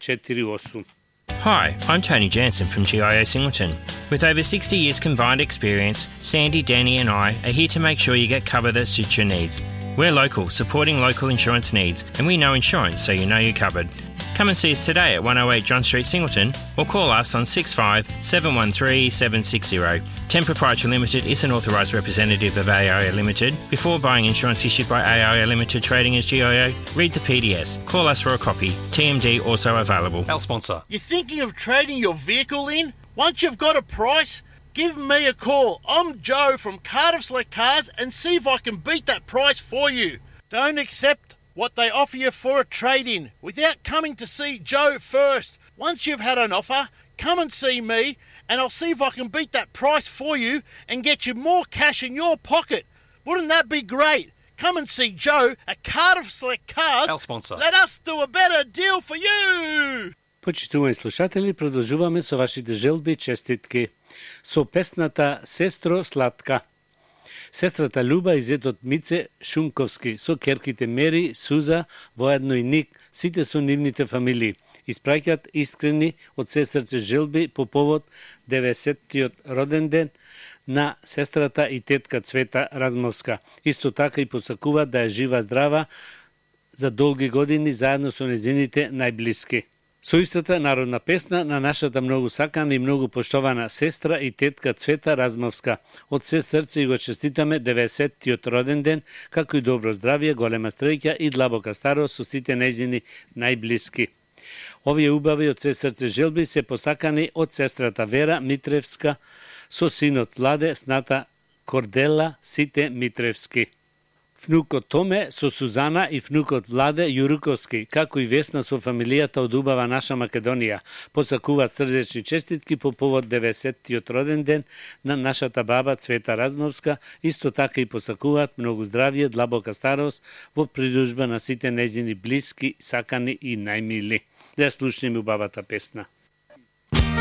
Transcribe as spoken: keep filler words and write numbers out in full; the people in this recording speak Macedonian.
четири осум. Hi, I'm Tony Jansen from G I O Singleton. With over sixty years combined experience, Sandy, Danny and I are here to make sure you get cover that suits your needs. We're local, supporting local insurance needs, and we know insurance so you know you're covered. Come and see us today at one oh eight John Street, Singleton, or call us on six five seven one three seven six zero. Ten Proprietary Limited is an authorised representative of A I O Limited. Before buying insurance issued by A I O Limited trading as G I O, read the P D S. Call us for a copy. T M D also available. Our sponsor. You're thinking of trading your vehicle in? Once you've got a price, give me a call. I'm Joe from Cardiff Select Cars and see if I can beat that price for you. Don't accept what they offer you for a trade-in without coming to see Joe first. Once you've had an offer, come and see me and I'll see if I can beat that price for you and get you more cash in your pocket. Wouldn't that be great? Come and see Joe at Cardiff Select Cars. Our sponsor. Let us do a better deal for you. Почитувани слушатели, продолжуваме со вашите желби и честитки. Со песната Сестро Сладка. Сестрата Люба и зетот Мице Шунковски, со керките Мери, Суза, воедно и Ник, сите со нивните фамилии, испраќаат искрени од се срце желби по повод деветдесеттиот роден ден на сестрата и тетка Цвета Размовска. Исто така и посакуваат да е жива здрава за долги години заедно со незините најблиски. Со истата народна песна на нашата многу сакана и многу поштована сестра и тетка Цвета Размовска. Од се срце и го честитаме деветдесеттиот роден ден, како и добро здравје, голема стреќа и длабока старост со сите нејзини најблиски. Овие убави од се срце желби се посакани од сестрата Вера Митревска со синот Владе, сната Кордела, сите Митревски. Внукот Томе со Сузана и внукот Владе Јуруковски, како и Весна со фамилијата од убава наша Македонија, посакуваат срдечни честитки по повод деветдесеттиот роден ден на нашата баба Цвета Размовска, исто така и посакуваат многу здравје, длабока старост во придружба на сите нејзини блиски, сакани и најмили. Да ја слушнеме убавата песна.